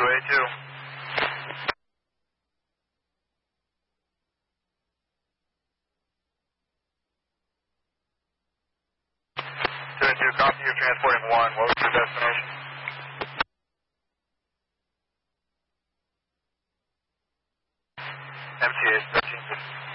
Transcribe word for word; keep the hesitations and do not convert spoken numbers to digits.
two eight two. two eight two, copy, you're transporting one. What was your destination? M T A thirteen fifty.